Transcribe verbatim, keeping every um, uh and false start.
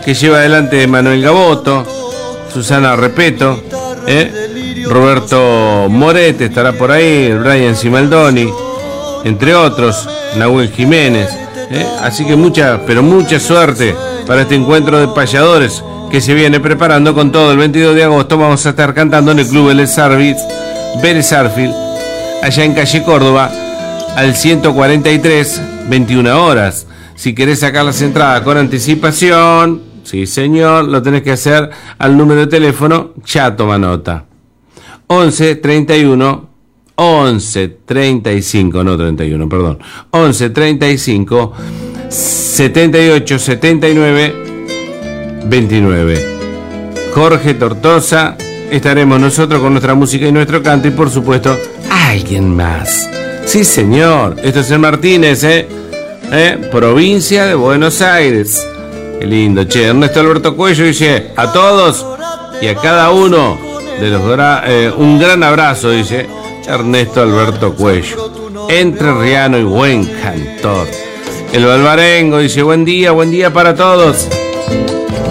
que lleva adelante Manuel Gaboto, Susana Repeto, ¿eh? Roberto Moret estará por ahí, Brian Simaldoni, entre otros, Nahuel Jiménez, ¿eh? Así que mucha, pero mucha suerte para este encuentro de payadores que se viene preparando con todo. El veintidós de agosto vamos a estar cantando en el Club Vélez Sarsfield, allá en calle Córdoba, al ciento cuarenta y tres, veintiuna horas. Si querés sacar las entradas con anticipación, sí señor, lo tenés que hacer al número de teléfono, ya toma nota. once treinta y uno, once treinta y cinco, no treinta y uno, perdón. once treinta y cinco, setenta y ocho, setenta y nueve, veintinueve. Jorge Tortosa, estaremos nosotros con nuestra música y nuestro canto y por supuesto alguien más. Sí señor, esto es el Martínez, ¿eh? ¿Eh? Provincia de Buenos Aires. Qué lindo, che. Ernesto Alberto Cuello dice a todos y a cada uno de los gra- eh, un gran abrazo, dice Ernesto Alberto Cuello, entrerriano y buen cantor. El Balvarengo dice buen día, buen día para todos.